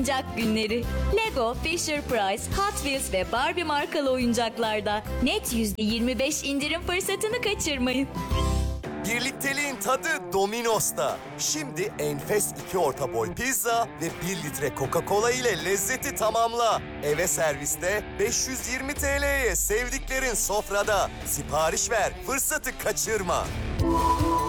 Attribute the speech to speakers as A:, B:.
A: Oyuncak günleri. Lego, Fisher-Price, Hot Wheels ve Barbie markalı oyuncaklarda net %25 indirim fırsatını kaçırmayın.
B: Birlikteliğin tadı Domino's'ta. Şimdi enfes 2 orta boy pizza ve 1 litre Coca-Cola ile lezzeti tamamla. Eve serviste 520 TL'ye sevdiklerin sofrada. Sipariş ver, fırsatı kaçırma.